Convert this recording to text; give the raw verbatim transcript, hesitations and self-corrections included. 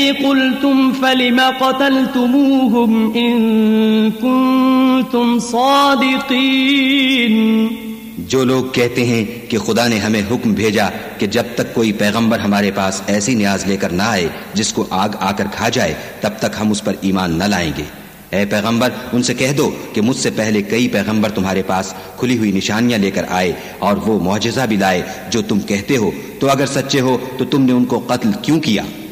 क़ुल्तुम फ़लिम क़तलतुमूहुम इन कुंतुम सादिक़ीन। जो लोग कहते हैं कि खुदा ने हमें हुक्म भेजा कि जब तक कोई पैगंबर हमारे पास ऐसी न्याज लेकर ना आए जिसको आग आकर खा जाए तब तक हम उस पर ईमान न लाएंगे। ऐ पैगंबर, उनसे कह दो कि मुझसे पहले कई पैगंबर तुम्हारे पास खुली हुई निशानियां लेकर आए और वो मौजज़ा भी लाए जो तुम कहते हो, तो अगर सच्चे हो तो तुमने उनको कत्ल क्यों किया?